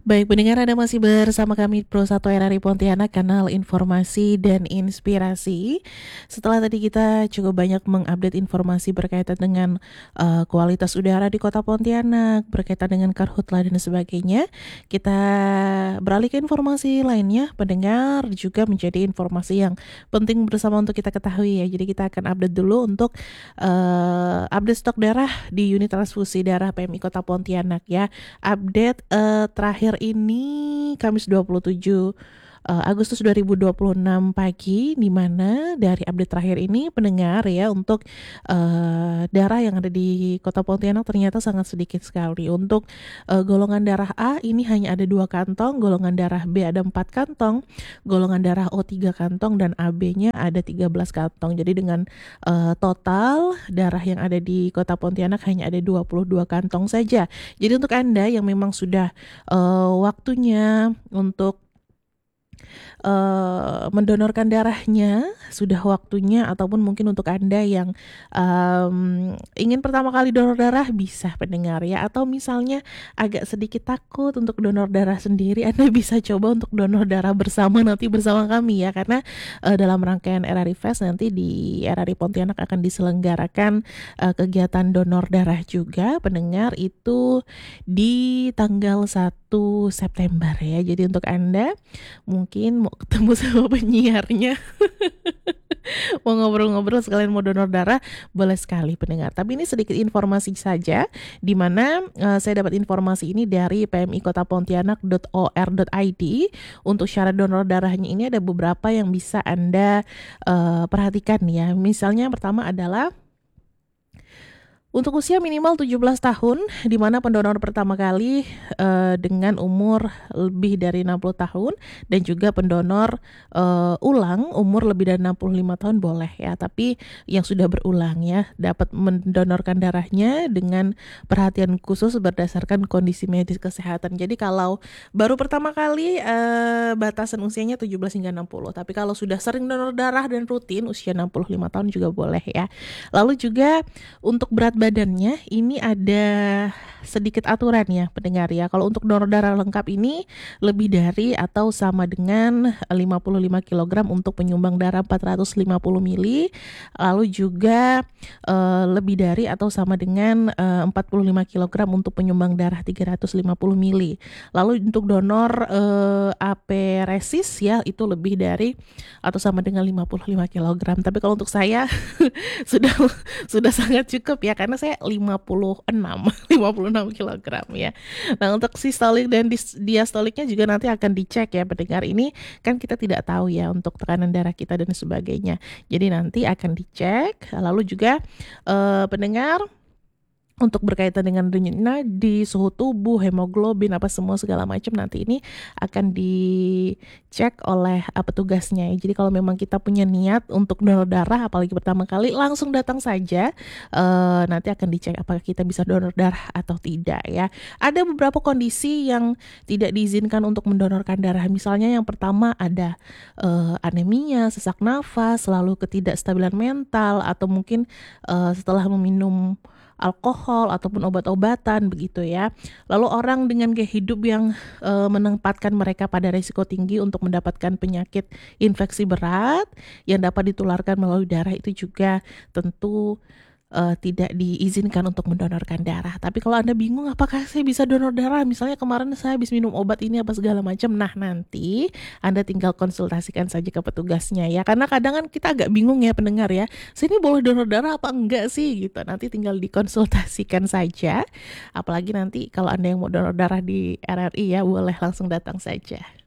Baik, pendengar Anda masih bersama kami Pro 1 RRI Pontianak, kanal informasi dan inspirasi. Setelah tadi kita cukup banyak mengupdate informasi berkaitan dengan kualitas udara di Kota Pontianak, berkaitan dengan karhutla dan sebagainya, kita beralih ke informasi lainnya. Pendengar juga menjadi informasi yang penting bersama untuk kita ketahui ya. Jadi kita akan update dulu untuk update stok darah di unit transfusi darah PMI Kota Pontianak ya. Update terakhir ini Kamis 27 Agustus 2026 pagi, di mana dari update terakhir ini pendengar ya, untuk darah yang ada di Kota Pontianak ternyata sangat sedikit sekali. Untuk golongan darah A ini hanya ada 2 kantong, golongan darah B ada 4 kantong, golongan darah O 3 kantong, dan AB-nya ada 13 kantong. Jadi dengan total darah yang ada di Kota Pontianak hanya ada 22 kantong saja. Jadi untuk Anda yang memang sudah waktunya untuk mendonorkan darahnya, sudah waktunya, ataupun mungkin untuk Anda yang ingin pertama kali donor darah, bisa pendengar ya. Atau misalnya agak sedikit takut untuk donor darah sendiri, Anda bisa coba untuk donor darah nanti bersama kami ya. Karena dalam rangkaian RRI Fest nanti di RRI Pontianak akan diselenggarakan kegiatan donor darah juga pendengar, itu di tanggal 1 September ya. Jadi untuk Anda mungkin mau ketemu sama penyiarnya, mau ngobrol-ngobrol sekalian mau donor darah, boleh sekali pendengar. Tapi ini sedikit informasi saja, di mana saya dapat informasi ini dari pmiKotaPontianak.or.id. Untuk syarat donor darahnya ini ada beberapa yang bisa Anda perhatikan ya. Misalnya yang pertama adalah untuk usia minimal 17 tahun, di mana pendonor pertama kali dengan umur lebih dari 60 tahun, dan juga pendonor ulang umur lebih dari 65 tahun boleh ya. Tapi yang sudah berulang ya, dapat mendonorkan darahnya dengan perhatian khusus berdasarkan kondisi medis kesehatan. Jadi kalau baru pertama kali batasan usianya 17 hingga 60. Tapi kalau sudah sering donor darah dan rutin, usia 65 tahun juga boleh ya. Lalu juga untuk berat badannya ini ada sedikit aturan ya pendengar ya. Kalau untuk donor darah lengkap ini lebih dari atau sama dengan 55 kg untuk penyumbang darah 450 mili. Lalu juga lebih dari atau sama dengan 45 kg untuk penyumbang darah 350 mili. Lalu untuk donor aperesis ya, itu lebih dari atau sama dengan 55 kg. Tapi kalau untuk saya sudah sangat cukup ya, karena saya 56 kg ya. Nah, untuk sistolik dan diastoliknya juga nanti akan dicek ya pendengar. Ini kan kita tidak tahu ya untuk tekanan darah kita dan sebagainya. Jadi nanti akan dicek. Lalu juga pendengar, untuk berkaitan dengan denyut nadi, suhu tubuh, hemoglobin, apa semua segala macam nanti ini akan dicek oleh petugasnya ya. Jadi kalau memang kita punya niat untuk donor darah, apalagi pertama kali, langsung datang saja. Nanti akan dicek apakah kita bisa donor darah atau tidak ya. Ada beberapa kondisi yang tidak diizinkan untuk mendonorkan darah. Misalnya yang pertama ada anemia, sesak nafas, lalu ketidakstabilan mental, atau mungkin setelah meminum alkohol ataupun obat-obatan begitu ya. Lalu orang dengan gaya hidup yang menempatkan mereka pada risiko tinggi untuk mendapatkan penyakit infeksi berat yang dapat ditularkan melalui darah, itu juga tentu tidak diizinkan untuk mendonorkan darah. Tapi kalau Anda bingung apakah saya bisa donor darah, misalnya kemarin saya habis minum obat ini apa segala macam, nah nanti Anda tinggal konsultasikan saja ke petugasnya ya. Karena kadang kan kita agak bingung ya pendengar ya, saya ini boleh donor darah apa enggak sih gitu. Nanti tinggal dikonsultasikan saja. Apalagi nanti kalau Anda yang mau donor darah di RRI ya, boleh langsung datang saja.